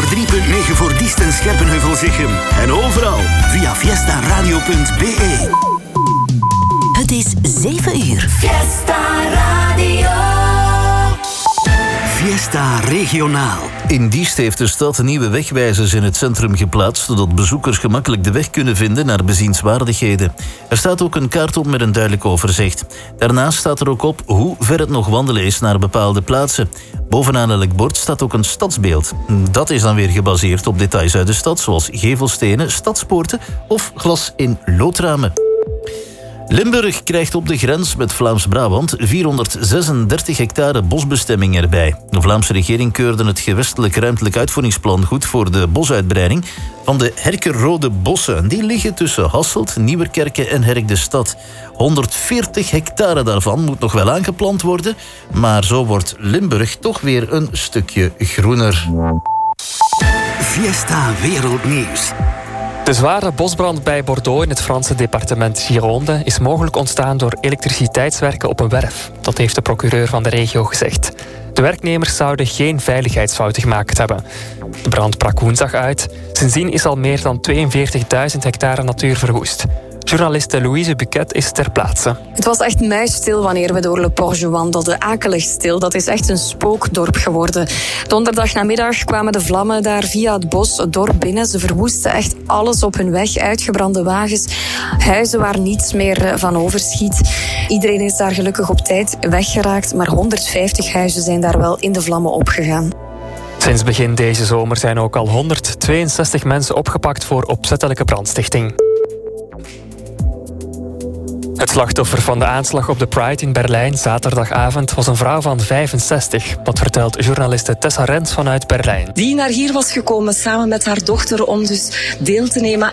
103.9 voor Diest en Scherpenheuvel-Zichem. En overal via fiestaradio.be. Het is 7 uur. Fiesta Radio. Fiesta Regionaal. In Diest heeft de stad nieuwe wegwijzers in het centrum geplaatst, zodat bezoekers gemakkelijk de weg kunnen vinden naar bezienswaardigheden. Er staat ook een kaart op met een duidelijk overzicht. Daarnaast staat er ook op hoe ver het nog wandelen is naar bepaalde plaatsen. Bovenaan elk bord staat ook een stadsbeeld. Dat is dan weer gebaseerd op details uit de stad, zoals gevelstenen, stadspoorten of glas in loodramen. Limburg krijgt op de grens met Vlaams-Brabant 436 hectare bosbestemming erbij. De Vlaamse regering keurde het gewestelijk ruimtelijk uitvoeringsplan goed voor de bosuitbreiding van de Herkenrode bossen. Die liggen tussen Hasselt, Nieuwerkerke en Herk de Stad. 140 hectare daarvan moet nog wel aangeplant worden, maar zo wordt Limburg toch weer een stukje groener. Fiesta Wereldnieuws. De zware bosbrand bij Bordeaux in het Franse departement Gironde is mogelijk ontstaan door elektriciteitswerken op een werf. Dat heeft de procureur van de regio gezegd. De werknemers zouden geen veiligheidsfouten gemaakt hebben. De brand brak woensdag uit. Sindsdien is al meer dan 42.000 hectare natuur verwoest. Journaliste Louise Buquet is ter plaatse. Het was echt muisstil wanneer we door Le Porge wandelden. Akelig stil. Dat is echt een spookdorp geworden. Donderdagnamiddag kwamen de vlammen daar via het bos het dorp binnen. Ze verwoesten echt alles op hun weg. Uitgebrande wagens, huizen waar niets meer van overschiet. Iedereen is daar gelukkig op tijd weggeraakt, maar 150 huizen zijn daar wel in de vlammen opgegaan. Sinds begin deze zomer zijn ook al 162 mensen opgepakt voor opzettelijke brandstichting. Het slachtoffer van de aanslag op de Pride in Berlijn zaterdagavond was een vrouw van 65. Dat vertelt journaliste Tessa Rens vanuit Berlijn. Die naar hier was gekomen samen met haar dochter om dus deel te nemen